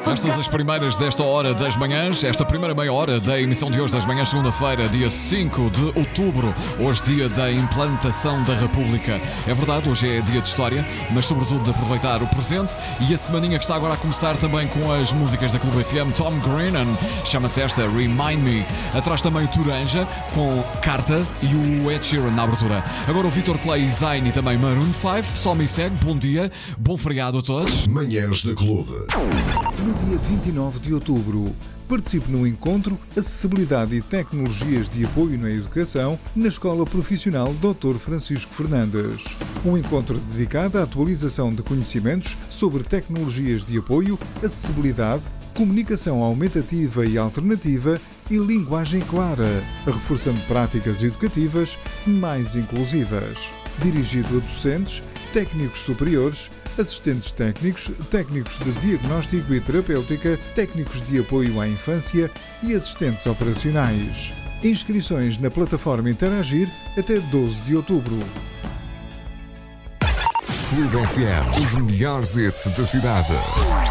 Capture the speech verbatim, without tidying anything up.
Estas as primeiras desta hora das manhãs, esta primeira meia hora da emissão de hoje das manhãs, segunda-feira, dia cinco de outubro, hoje dia da implantação da República. É verdade, hoje é dia de história, mas sobretudo de aproveitar o presente e a semaninha que está agora a começar também com as músicas da Clube F M. Tom Grennan, chama-se esta Remind Me. Atrás também o Turanja com Carta e o Ed Sheeran na abertura. Agora o Vitor Clay e Zayn e também Maroon cinco, só me segue, bom dia, bom feriado a todos. Manhãs da Clube. No dia vinte e nove de outubro, participe no encontro Acessibilidade e Tecnologias de Apoio na Educação na Escola Profissional doutor Francisco Fernandes. Um encontro dedicado à atualização de conhecimentos sobre tecnologias de apoio, acessibilidade, comunicação aumentativa e alternativa e linguagem clara, reforçando práticas educativas mais inclusivas. Dirigido a docentes, técnicos superiores, assistentes técnicos, técnicos de diagnóstico e terapêutica, técnicos de apoio à infância e assistentes operacionais. Inscrições na plataforma Interagir até doze de outubro. Clube F M, os melhores hits da cidade.